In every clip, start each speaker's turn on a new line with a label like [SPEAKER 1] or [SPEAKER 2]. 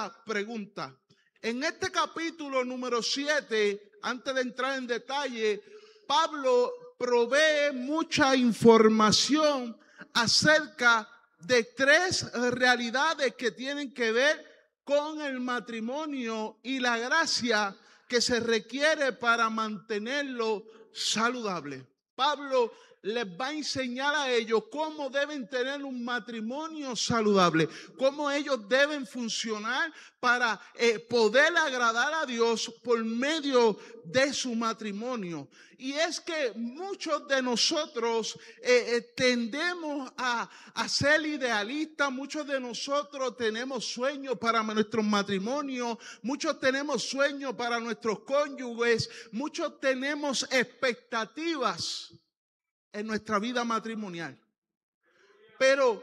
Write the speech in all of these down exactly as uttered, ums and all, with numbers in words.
[SPEAKER 1] esta pregunta. En este capítulo número siete, antes de entrar en detalle, Pablo provee mucha información acerca de tres realidades que tienen que ver con el matrimonio y la gracia que se requiere para mantenerlo saludable. Pablo les va a enseñar a ellos cómo deben tener un matrimonio saludable, cómo ellos deben funcionar para eh, poder agradar a Dios por medio de su matrimonio. Y es que muchos de nosotros eh, eh, tendemos a, a ser idealistas, muchos de nosotros tenemos sueños para nuestros matrimonios, muchos tenemos sueños para nuestros cónyuges, muchos tenemos expectativas en nuestra vida matrimonial. Pero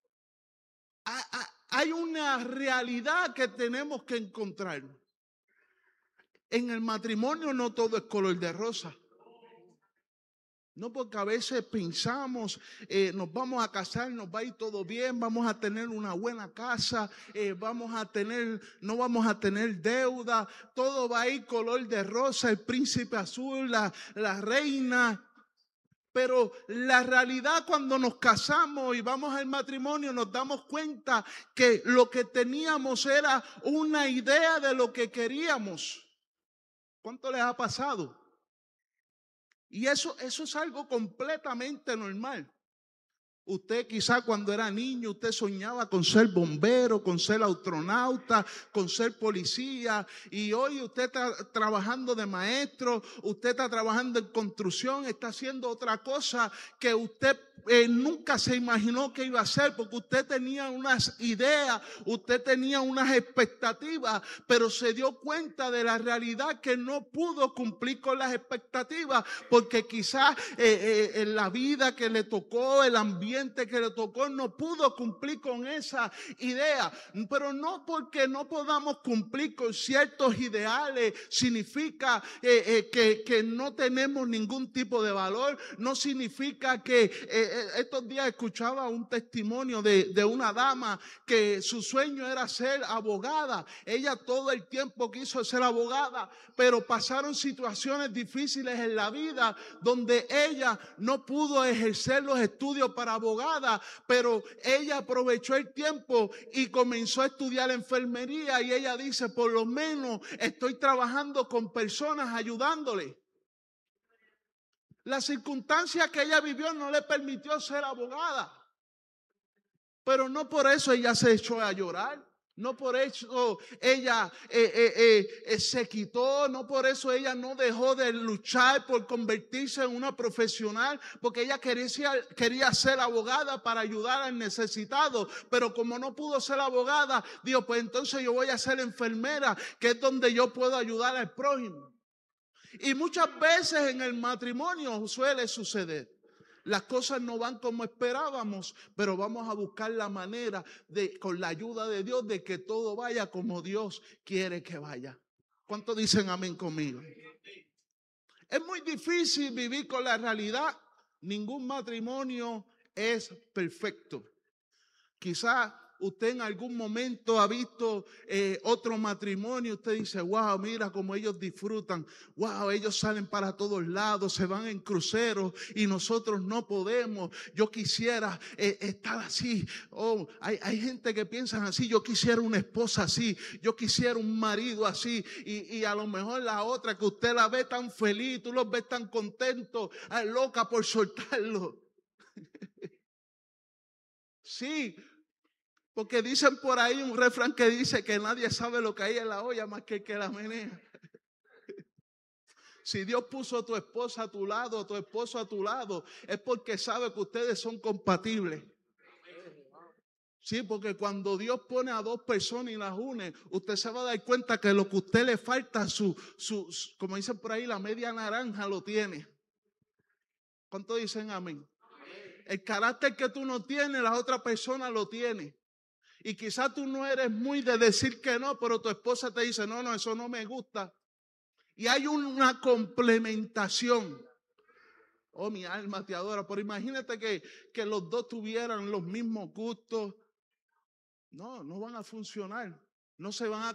[SPEAKER 1] hay una realidad que tenemos que encontrar. En el matrimonio no todo es color de rosa. No, porque a veces pensamos, eh, nos vamos a casar, nos va a ir todo bien, vamos a tener una buena casa, eh, vamos a tener, no vamos a tener deuda, todo va a ir color de rosa, el príncipe azul, la, la reina. Pero la realidad, cuando nos casamos y vamos al matrimonio, nos damos cuenta que lo que teníamos era una idea de lo que queríamos. ¿Cuánto les ha pasado? Y eso, eso es algo completamente normal. Usted quizá cuando era niño, usted soñaba con ser bombero, con ser astronauta, con ser policía. Y hoy usted está trabajando de maestro, usted está trabajando en construcción, está haciendo otra cosa que usted eh, nunca se imaginó que iba a hacer, porque usted tenía unas ideas, usted tenía unas expectativas, pero se dio cuenta de la realidad que no pudo cumplir con las expectativas, porque quizás eh, eh, en la vida que le tocó, el ambiente que le tocó, no pudo cumplir con esa idea. Pero no porque no podamos cumplir con ciertos ideales significa eh, eh, que, que no tenemos ningún tipo de valor. No significa que eh, estos días escuchaba un testimonio de, de una dama que su sueño era ser abogada. Ella todo el tiempo quiso ser abogada, pero pasaron situaciones difíciles en la vida donde ella no pudo ejercer los estudios para abogada. Abogada, pero ella aprovechó el tiempo y comenzó a estudiar enfermería, y ella dice, por lo menos estoy trabajando con personas, ayudándole. La circunstancia que ella vivió no le permitió ser abogada, pero no por eso ella se echó a llorar. No por eso ella eh, eh, eh, se quitó, no por eso ella no dejó de luchar por convertirse en una profesional, porque ella quería, quería ser abogada para ayudar al necesitado, pero como no pudo ser abogada, dijo, pues entonces yo voy a ser enfermera, que es donde yo puedo ayudar al prójimo. Y muchas veces en el matrimonio suele suceder. Las cosas no van como esperábamos, pero vamos a buscar la manera de, con la ayuda de Dios, de que todo vaya como Dios quiere que vaya. ¿Cuántos dicen amén conmigo? Es muy difícil vivir con la realidad. Ningún matrimonio es perfecto. Quizás usted en algún momento ha visto eh, otro matrimonio. Usted dice, wow, mira cómo ellos disfrutan. Wow, ellos salen para todos lados, se van en cruceros y nosotros no podemos. Yo quisiera eh, estar así. Oh, hay, hay gente que piensa así. Yo quisiera una esposa así. Yo quisiera un marido así. Y, y a lo mejor la otra que usted la ve tan feliz, tú los ves tan contentos, loca por soltarlo. Sí. Porque dicen por ahí un refrán que dice que nadie sabe lo que hay en la olla más que el que la menea. Si Dios puso a tu esposa a tu lado, a tu esposo a tu lado, es porque sabe que ustedes son compatibles. Sí, porque cuando Dios pone a dos personas y las une, usted se va a dar cuenta que lo que a usted le falta, su, su, su como dicen por ahí, la media naranja lo tiene. ¿Cuántos dicen amén? Amén. El carácter que tú no tienes, la otra persona lo tiene. Y quizás tú no eres muy de decir que no, pero tu esposa te dice, no, no, eso no me gusta. Y hay una complementación. Oh, mi alma te adora. Pero imagínate que, que los dos tuvieran los mismos gustos. No, no van a funcionar. no se van a